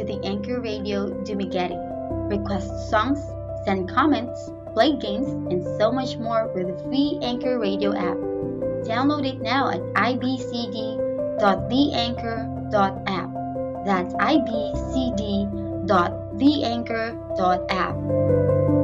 to the Anchor Radio Dumageddon. Request songs, send comments, play games, and so much more with the free Anchor Radio app. Download it now at ibcd.theanchor.app. That's ibcd.theanchor.app.